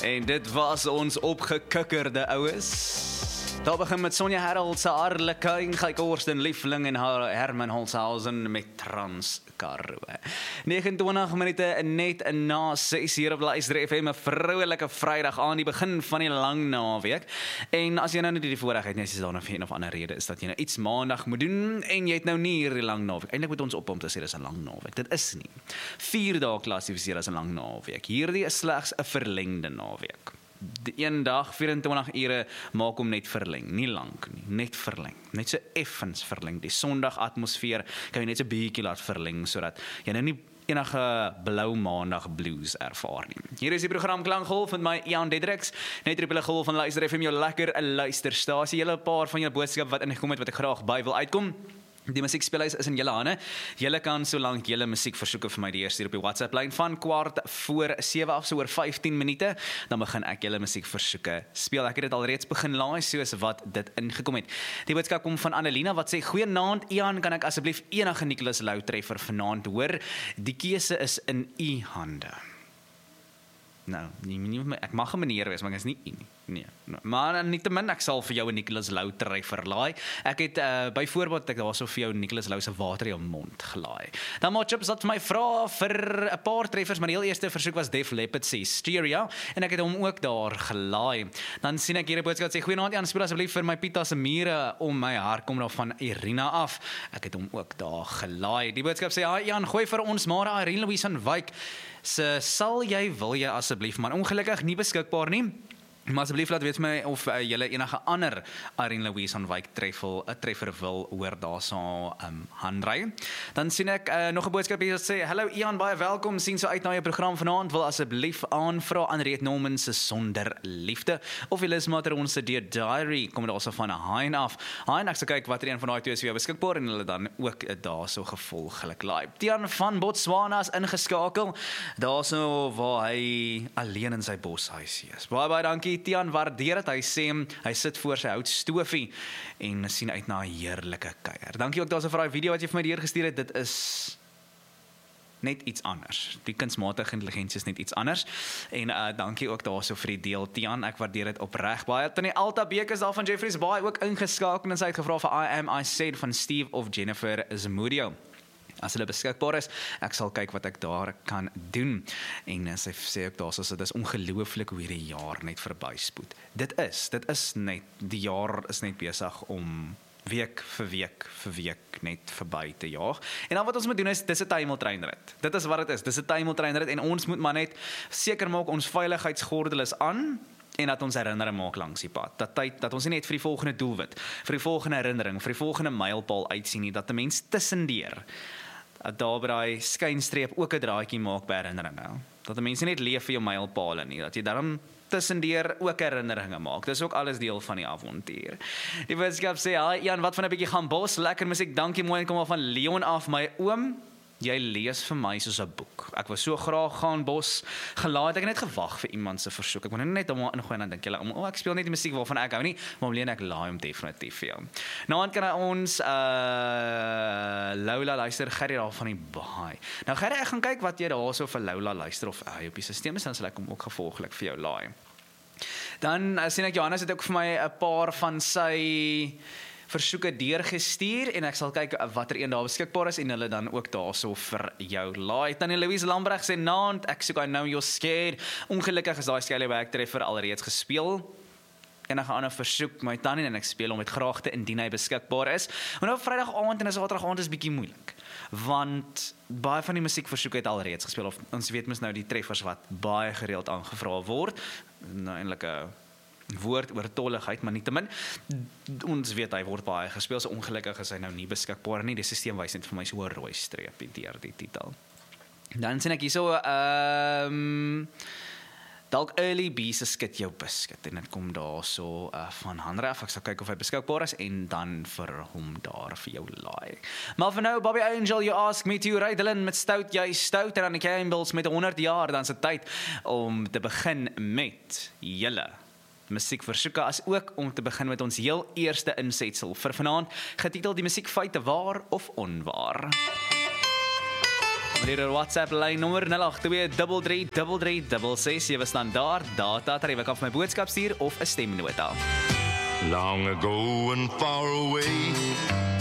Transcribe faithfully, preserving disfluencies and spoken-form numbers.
En dit was ons opgekikkerde oues. Daar begin met Sonja Herald se Arlequin, Gyk Horsten Liefling en Herman Holzhausen met Transkaroo. negenentwintig minute net na ses hier op Luister F M, 'n vrouelike Vrydag aan die begin van die lang naweek. En as jy nou nie die voorreg het nie, as jy daar nog vir een of ander rede is dat jy nou iets maandag moet doen en jy het nou nie hierdie lang naweek. Eintlik moet ons op om te sê dis 'n lang naweek. Dit is nie. Vier dae klassifiseer as 'n lang naweek. Hierdie is slegs 'n verlengde naweek. Die een dag, vyf-en-twintig ure, maak hom net verleng, nie lank nie, net verleng, net so effens verleng, die Sondag atmosfeer kan jy net so bietjie laat verleng, sodat jy nou nie enige blou maandag blues ervaar nie. Hier is die program Klankgolf met my Ian Dedricks, net op die golf van Luister F M, jou lekker luisterstasie, julle 'n paar van julle boodskap wat ingekom het wat ek graag by wil uitkom. Die musiekspelhuis is in julle hande. Julle kan solank julle musiekversoeke vir my die eerste hier op die WhatsApp lyn van kwart voor sewe af, so oor vyftien minute, dan begin ek julle musiekversoeke speel. Ek het dit alreeds begin laai soos wat dit ingekom het. Die boodskap kom van Annelina wat sê: "Goeienaand Ian, kan ek asseblief enige Nicholas Lou treffer vanaand hoor? Die keuse is in u hande." Nou, nie, nie, ek mag 'n meneer wees, maar ek is nie u nie. Nee, maar nietemin, ek sal vir jou 'n Nicholas Lou treffer laai. Ek het uh, byvoorbeeld ek daarso vir jou Nicholas Lou se water in jou mond gelaai. Dan maar chips wat vir my vra vir 'n paar treffers, maar die heel eerste versoek was Def Leppard se Hysteria en ek het hom ook daar gelaai. Dan sien ek hier 'n boodskap sê: "Goeienaand Jan, speel asseblief vir my Pieter se mure om my hart kom daar van Irina af." Ek het hom ook daar gelaai. Die boodskap sê: "Haai Jan, gooi vir ons maar Irene Louise van Wyk se Sal jy wil jy asseblief, maar ongelukkig nie beskikbaar nie. Maar asseblief laat weet my of uh, julle enige ander Irene Louise van Wyk treffel, 'n treffer wil hoor daar so um, handry." Dan sien ek uh, nog 'n boodskap hier wat sê: "Hallo Ian, baie welkom, sien so uit na jou program vanaand, wil asseblief aanvra Anriet Norman se Sonder Liefde of Elis Matron se Dear Diary, kom daar so van 'n Hein af." Hein, ek sal kyk watter een van daai twee is vir jou beskikbaar en hulle dan ook uh, daar so gevolglik live. Tian van Botswana is ingeskakel, daar so waar hy alleen in sy boshuisie is. Baie baie dankie Tian, waardeer het, hy sê, hy sit voor sy houtstofie en sien uit na 'n heerlike kuier. Dankie ook daarso vir daai video wat jy vir my deurgestuur het, dit is net iets anders. Die kunsmatige intelligensie is net iets anders. En uh, dankie ook daarso vir die deel, Tian, ek waardeer dit opreg baie. Tannie Alta Beek is daar van Jeffreys Baai ook ingeskakel en sy het gevra vir I Am I Said van Steve of Jennifer Zamudio. As hulle beskikbaar is, ek sal kyk wat ek daar kan doen. En sy sê ook daar, so dit is ongelooflik hoe hierdie jaar net verbyspoed. Dit is, dit is net, die jaar is net besig om week vir week vir week net verby te jaag. En dan wat ons moet doen is, dis 'n tuimeltreinrit. Dit is wat dit is, dis 'n tuimeltreinrit en ons moet maar net seker maak ons veiligheidsgordel is aan, en dat ons herinnering maak langs die pad. Dat tyd, dat ons nie net vir die volgende doelwit, vir die volgende herinnering, vir die volgende mylpaal uitsien nie, dat 'n mens tussendeur daar by daai skynstreep ook 'n draadjie maak by herinneringe. Dat 'n mens nie net leef vir jou mylpaale nie, dat jy daarom tussendeur ook herinneringe maak. Dis ook alles deel van die avontuur. Die boodskap sê: "Haai Jan, wat van 'n bietjie gaan bos, lekker musiek, dankie mooi en kom al van Leon af, my oom. Jy lees vir my soos 'n boek. Ek wou so graag gaan bos gelaai, ek het net gewag vir iemand se versoek. Ek wou net hom ingooi en dan dink jy, o, oh, ek speel net die musiek waarvan ek hou nie, maar om leen ek laai hom definitief vir jou." Nou kan hy ons uh, Lola luister, Gerrie daar van die Baai. Nou Gerrie, ek gaan kyk wat jy daar so vir Lola luister of hy op die stelsel is, dan sal ek hom ook gevolglik vir jou laai. Dan uh, sien ek Johannes het ook vir my 'n paar van sy versoeke deurgestuur en ek sal kyk watter een daar beskikbaar is en hulle dan ook daarso vir jou laai. Tannie Louise Lambrecht sê: "Naand, ek soek I Know You're Scared." Ongelukkig is daai Skyleweg treffer alreeds gespeel. Enige ander versoek my tannie en ek speel hom met graagte indien hy beskikbaar is. Maar nou Vrydag aand en Saterdag aand is bietjie moeilik, want baie van die musiekversoeke het alreeds gespeel of ons weet mos nou die treffers wat baie gereeld aangevra word. Nou eintlik 'n woord oortolligheid, maar nietemin, ons weet hy word baie gespeel, so ongelukkig is hy nou nie beskikbaar nie, die systeem wys net vir my so 'n rooi streepie deur die titel. Dan sien ek hierso, ehm um, dalk Early B se skit jou biscuit, en dit kom daar so uh, van Hanre af, ek sal kyk of hy beskikbaar is, en dan vir hom daar vir jou laai. Maar vir nou, Bobby Angel, You Ask Me To, Rydelin met Stout, Jy Stout, en dan die Campbells met honderd jaar, dan is dit tyd om te begin met julle musiekversoeke, as ook om te begin met ons heel eerste insetsel vir vanaand, getiteld die musiekfeite waar of onwaar. Meneer WhatsApp lyn nommer nul agt twee drie drie drie drie ses ses sewe standaard data tariewe kan vir my boodskap stuur of 'n stemnota. Long ago and far away